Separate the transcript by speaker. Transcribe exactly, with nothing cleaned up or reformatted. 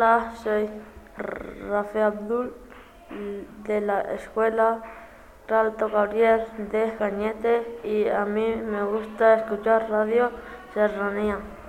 Speaker 1: Hola, soy Rafael Abdul de la Escuela Alto Gabriel de Cañete y a mí me gusta escuchar Radio Serranía.